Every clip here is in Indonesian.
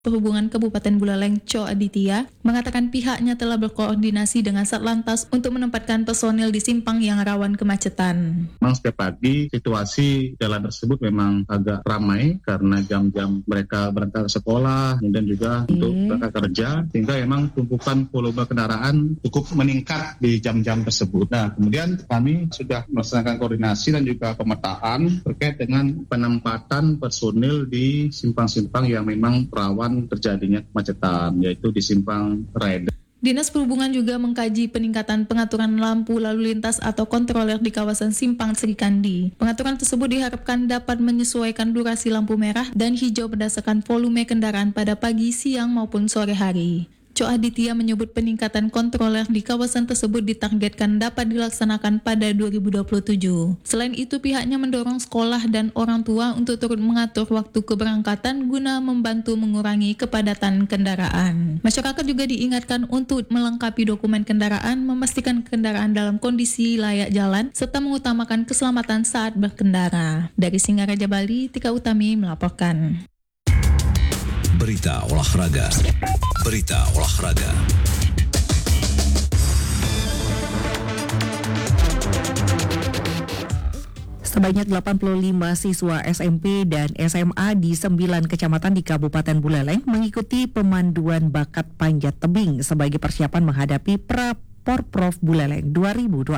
Perhubungan Kabupaten Buleleng, Co Aditya, mengatakan pihaknya telah berkoordinasi dengan Satlantas untuk menempatkan personil di simpang yang rawan kemacetan. Memang setiap pagi situasi jalan tersebut memang agak ramai karena jam-jam mereka berangkat ke sekolah, kemudian juga untuk berangkat kerja, sehingga memang tumpukan volume kendaraan cukup meningkat di jam-jam tersebut. Nah, kemudian kami sudah melaksanakan koordinasi dan juga pemetaan terkait dengan penempatan personil di simpang-simpang yang memang rawan terjadinya kemacetan, yaitu di simpang Reda. Dinas Perhubungan juga mengkaji peningkatan pengaturan lampu lalu lintas atau kontroler di kawasan Simpang Serikandi. Pengaturan tersebut diharapkan dapat menyesuaikan durasi lampu merah dan hijau berdasarkan volume kendaraan pada pagi, siang maupun sore hari. Co Aditya menyebut peningkatan kontroler di kawasan tersebut ditargetkan dapat dilaksanakan pada 2027. Selain itu, pihaknya mendorong sekolah dan orang tua untuk turut mengatur waktu keberangkatan guna membantu mengurangi kepadatan kendaraan. Masyarakat juga diingatkan untuk melengkapi dokumen kendaraan, memastikan kendaraan dalam kondisi layak jalan, serta mengutamakan keselamatan saat berkendara. Dari Singaraja, Bali, Tika Utami melaporkan. Berita olahraga. Sebanyak 85 siswa SMP dan SMA di 9 kecamatan di Kabupaten Buleleng mengikuti pemanduan bakat panjat tebing sebagai persiapan menghadapi Pra-Porprov Buleleng 2026.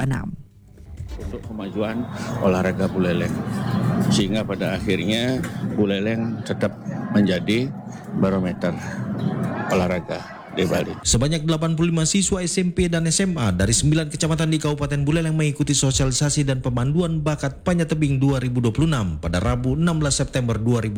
Untuk kemajuan olahraga Buleleng, sehingga pada akhirnya Buleleng tetap menjadi barometer olahraga di Bali. Sebanyak 85 siswa SMP dan SMA dari 9 kecamatan di Kabupaten Buleleng mengikuti sosialisasi dan pemanduan bakat panjat tebing 2026 pada Rabu 16 September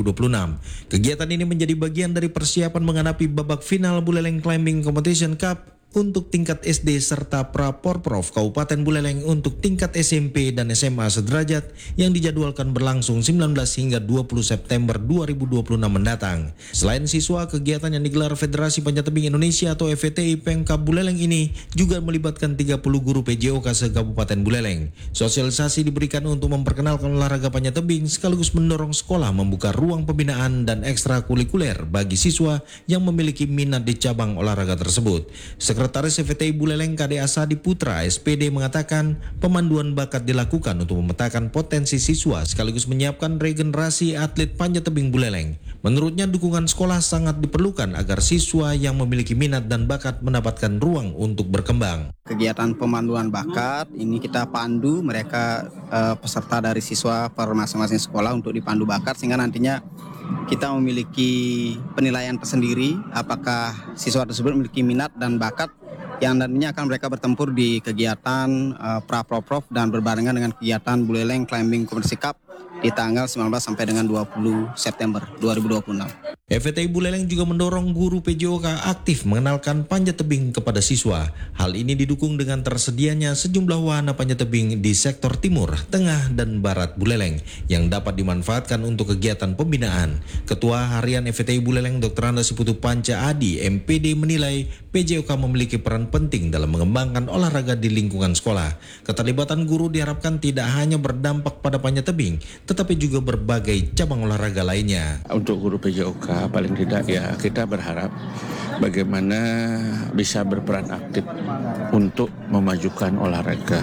2026. Kegiatan ini menjadi bagian dari persiapan menghadapi babak final Buleleng Climbing Competition Cup untuk tingkat SD serta Pra-Porprov Kabupaten Buleleng untuk tingkat SMP dan SMA sederajat yang dijadwalkan berlangsung 19 hingga 20 September 2026 mendatang. Selain siswa, kegiatan yang digelar Federasi Panjat Tebing Indonesia atau FPTI Pemkab Buleleng ini juga melibatkan 30 guru PJOK se-Kabupaten Buleleng. Sosialisasi diberikan untuk memperkenalkan olahraga panjat tebing sekaligus mendorong sekolah membuka ruang pembinaan dan ekstrakurikuler bagi siswa yang memiliki minat di cabang olahraga tersebut. Sekretaris FPTI Buleleng KD Asadi Putra SPD mengatakan pemanduan bakat dilakukan untuk memetakan potensi siswa sekaligus menyiapkan regenerasi atlet panjat tebing Buleleng. Menurutnya dukungan sekolah sangat diperlukan agar siswa yang memiliki minat dan bakat mendapatkan ruang untuk berkembang. Kegiatan pemanduan bakat ini kita pandu mereka peserta dari siswa per masing-masing sekolah untuk dipandu bakat sehingga nantinya kita memiliki penilaian tersendiri apakah siswa tersebut memiliki minat dan bakat yang nantinya akan mereka bertempur di kegiatan Pra-Porprov dan berbarengan dengan kegiatan Buleleng Climbing Competition Cup di tanggal 19 sampai dengan 20 September 2026. FPTI Buleleng juga mendorong guru PJOK aktif mengenalkan panjat tebing kepada siswa. Hal ini didukung dengan tersedianya sejumlah wahana panjat tebing di sektor timur, tengah, dan barat Buleleng yang dapat dimanfaatkan untuk kegiatan pembinaan. Ketua Harian FPTI Buleleng Dr. Anda Siputu Panca Adi MPD menilai PJOK memiliki peran penting dalam mengembangkan olahraga di lingkungan sekolah. Keterlibatan guru diharapkan tidak hanya berdampak pada panjat tebing, tetapi juga berbagai cabang olahraga lainnya. Untuk guru PJOK paling tidak ya kita berharap bagaimana bisa berperan aktif untuk memajukan olahraga.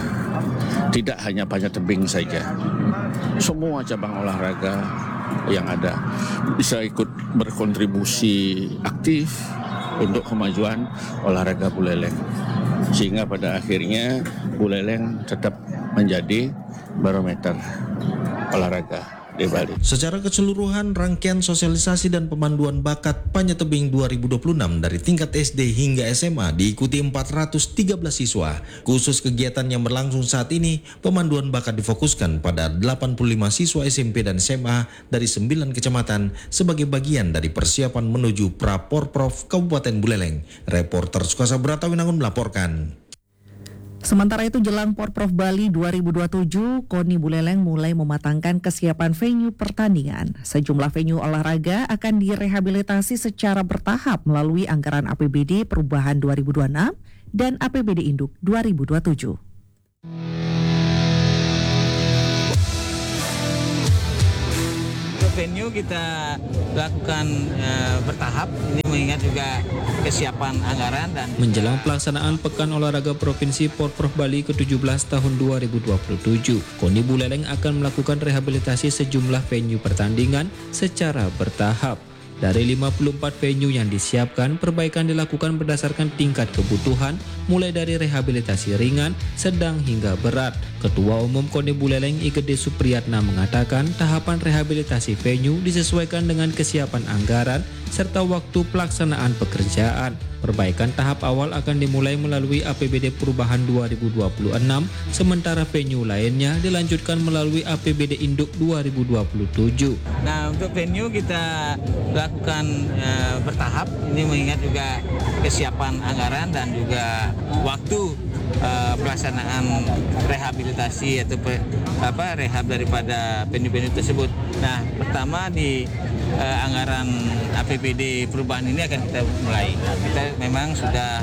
Tidak hanya panjat tebing saja, semua cabang olahraga yang ada bisa ikut berkontribusi aktif untuk kemajuan olahraga Buleleng. Sehingga pada akhirnya Buleleng tetap menjadi barometer olahraga di Bali. Secara keseluruhan, rangkaian sosialisasi dan pemanduan bakat panjat tebing 2026 dari tingkat SD hingga SMA diikuti 413 siswa. Khusus kegiatan yang berlangsung saat ini, pemanduan bakat difokuskan pada 85 siswa SMP dan SMA dari 9 kecamatan sebagai bagian dari persiapan menuju Pra-Porprov Kabupaten Buleleng. Reporter Sukasa Bratawinangun melaporkan. Sementara itu jelang Porprov Bali 2027, KONI Buleleng mulai mematangkan kesiapan venue pertandingan. Sejumlah venue olahraga akan direhabilitasi secara bertahap melalui anggaran APBD Perubahan 2026 dan APBD Induk 2027. venue kita lakukan bertahap. Ini mengingat juga kesiapan anggaran dan menjelang pelaksanaan Pekan Olahraga Provinsi Porprov Bali ke-17 tahun 2027, KONI Buleleng akan melakukan rehabilitasi sejumlah venue pertandingan secara bertahap. Dari 54 venue yang disiapkan, perbaikan dilakukan berdasarkan tingkat kebutuhan, mulai dari rehabilitasi ringan, sedang hingga berat. Ketua Umum KONI Buleleng Igede Supriyatna mengatakan tahapan rehabilitasi venue disesuaikan dengan kesiapan anggaran serta waktu pelaksanaan pekerjaan. Perbaikan tahap awal akan dimulai melalui APBD Perubahan 2026, sementara venue lainnya dilanjutkan melalui APBD Induk 2027. Nah, untuk venue kita lakukan bertahap. Ini mengingat juga kesiapan anggaran dan juga waktu pelaksanaan rehabilitasi atau rehab daripada venue-venue tersebut. Nah, pertama di anggaran APBD perubahan ini akan kita mulai. Kita memang sudah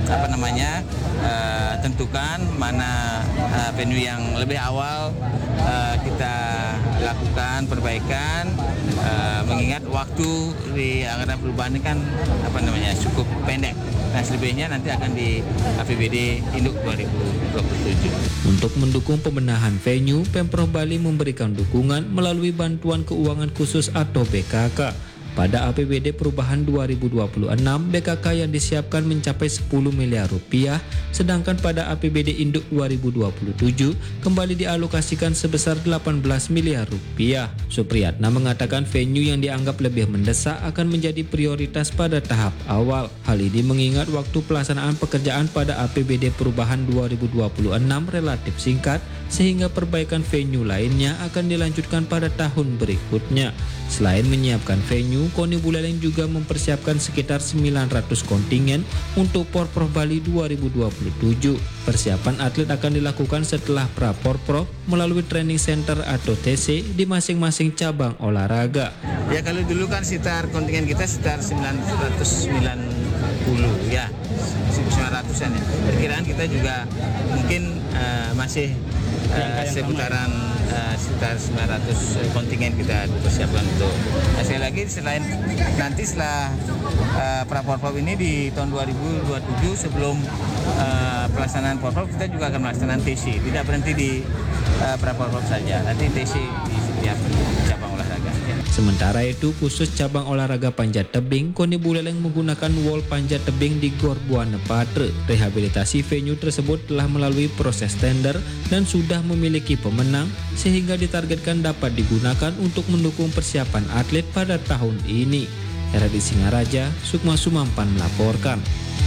tentukan mana venue yang lebih awal kita lakukan perbaikan, mengingat waktu di anggaran perubahan ini kan cukup pendek. Nah, selebihnya nanti akan di APBD Induk 2027. Untuk mendukung pembenahan venue, Pemprov Bali memberikan dukungan melalui bantuan keuangan khusus atau BKK. Pada APBD Perubahan 2026, BKK yang disiapkan mencapai 10 miliar rupiah, sedangkan pada APBD Induk 2027 kembali dialokasikan sebesar 18 miliar rupiah. Supriyatna mengatakan venue yang dianggap lebih mendesak akan menjadi prioritas pada tahap awal. Hal ini mengingat waktu pelaksanaan pekerjaan pada APBD Perubahan 2026 relatif singkat, sehingga perbaikan venue lainnya akan dilanjutkan pada tahun berikutnya. Selain menyiapkan venue, KONI Buleleng juga mempersiapkan sekitar 900 kontingen untuk Porprov Bali 2027. Persiapan atlet akan dilakukan setelah pra-Porprov melalui training center atau TC di masing-masing cabang olahraga. Ya, kalau dulu kan kontingen kita sekitar 990 ya, 900-an ya. Perkiraan kita juga mungkin masih seputaran sekitar 900 kontingen kita persiapkan untuk. Nah, sekali lagi selain nanti setelah pra-Porprov ini di tahun 2027 sebelum pelaksanaan Porprov kita juga akan melaksanakan TC. Tidak berhenti di pra-Porprov saja, nanti TC di setiap cabang olahraga. Sementara itu, khusus cabang olahraga panjat tebing, KONI Buleleng menggunakan wall panjat tebing di Gor Buana Patre. Rehabilitasi venue tersebut telah melalui proses tender dan sudah memiliki pemenang, sehingga ditargetkan dapat digunakan untuk mendukung persiapan atlet pada tahun ini. Heradi Singaraja, Sukma Sumampan melaporkan.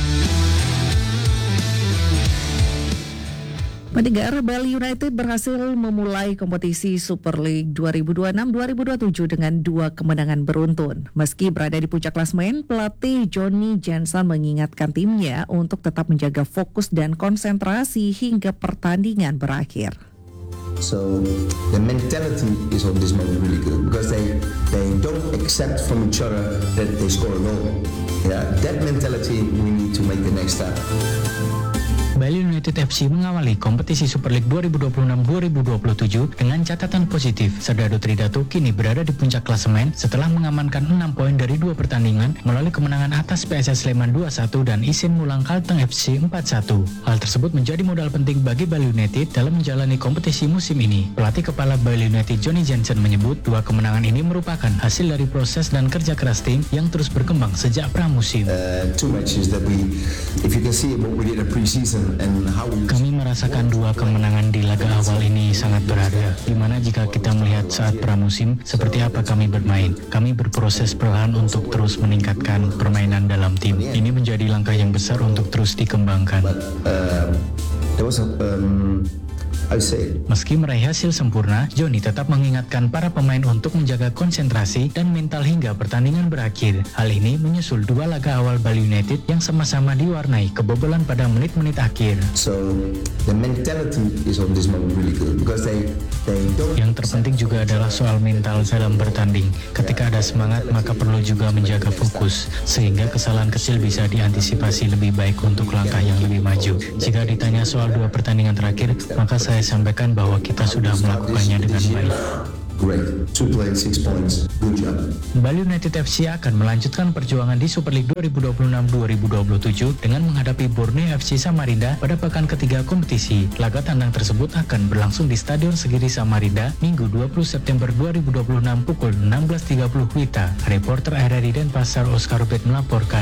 Pendengar, Bali United berhasil memulai kompetisi Super League 2026-2027 dengan 2 kemenangan beruntun. Meski berada di puncak klasemen, pelatih Johnny Jensen mengingatkan timnya untuk tetap menjaga fokus dan konsentrasi hingga pertandingan berakhir. So the mentality is on this moment really good because they don't accept from each other that they score alone. Yeah, that mentality we need to make the next step. Bali United FC mengawali kompetisi Super League 2026-2027 dengan catatan positif. Serdadu Tridatu kini berada di puncak klasemen setelah mengamankan 6 poin dari 2 pertandingan melalui kemenangan atas PSS Sleman 2-1 dan Isin Mulang Kalteng FC 4-1. Hal tersebut menjadi modal penting bagi Bali United dalam menjalani kompetisi musim ini. Pelatih kepala Bali United Johnny Jensen menyebut 2 kemenangan ini merupakan hasil dari proses dan kerja keras tim yang terus berkembang sejak pramusim. Kami merasakan 2 kemenangan di laga awal ini sangat berharga. Dimana jika kita melihat saat pramusim, seperti apa kami bermain. Kami berproses perlahan untuk terus meningkatkan permainan dalam tim. Ini menjadi langkah yang besar untuk terus dikembangkan. Meski meraih hasil sempurna, Johnny tetap mengingatkan para pemain untuk menjaga konsentrasi dan mental hingga pertandingan berakhir. Hal ini menyusul 2 laga awal Bali United yang sama-sama diwarnai kebobolan pada menit-menit akhir. Yang terpenting juga adalah soal mental dalam bertanding. Ketika ada semangat, maka perlu juga menjaga fokus, sehingga kesalahan kecil bisa diantisipasi lebih baik untuk langkah yang lebih maju. Jika ditanya soal 2 pertandingan terakhir, maka saya sampaikan bahwa kita sudah melakukannya dengan baik. great. To play 6 points, good job. Bali United FC akan melanjutkan perjuangan di Super League 2026-2027 dengan menghadapi Borneo FC Samarinda pada pekan ketiga kompetisi. Laga tandang tersebut akan berlangsung di Stadion Segiri Samarinda Minggu 20 September 2026 pukul 16.30 WITA. Reporter RRI Denpasar Oscar Robert melaporkan.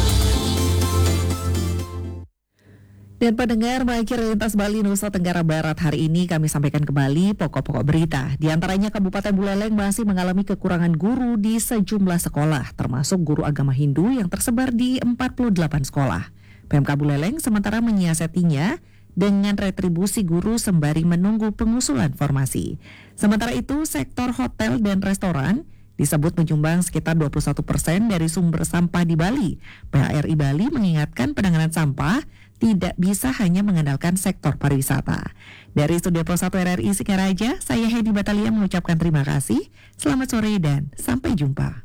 Dan pendengar, mengakhiri Lintas Bali Nusa Tenggara Barat hari ini kami sampaikan kembali pokok-pokok berita. Di antaranya Kabupaten Buleleng masih mengalami kekurangan guru di sejumlah sekolah, termasuk guru agama Hindu yang tersebar di 48 sekolah. PMK Buleleng sementara menyiasatinya dengan retribusi guru sembari menunggu pengusulan formasi. Sementara itu, sektor hotel dan restoran disebut menyumbang sekitar 21% dari sumber sampah di Bali. PHRI Bali mengingatkan penanganan sampah tidak bisa hanya mengandalkan sektor pariwisata. Dari Studio Pro 1 RRI Singaraja, saya Hedi Batalia mengucapkan terima kasih. Selamat sore dan sampai jumpa.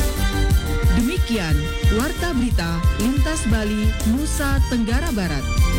Demikian Warta Berita Lintas Bali Nusa Tenggara Barat.